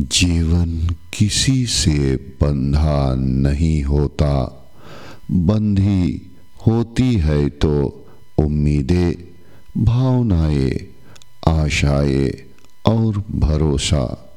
जीवन किसी से बंधा नहीं होता, बंधी होती है तो उम्मीदें, भावनाएं, आशाएं और भरोसा।